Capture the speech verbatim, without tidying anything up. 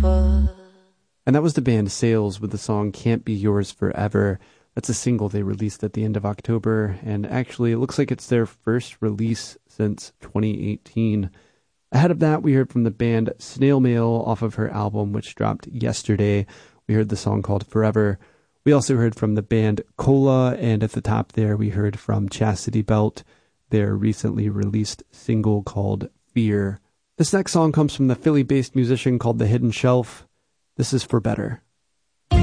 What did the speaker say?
And that was the band Sales with the song Can't Be Yours Forever. That's a single they released at the end of October, and actually it looks like it's their first release since twenty eighteen. Ahead of that, we heard from the band Snail Mail off of her album, which dropped yesterday. We heard the song called Forever. We also heard from the band Cola, and at the top there we heard from Chastity Belt, their recently released single called Fear. This next song comes from the Philly-based musician called The Hidden Shelf. This is For Better.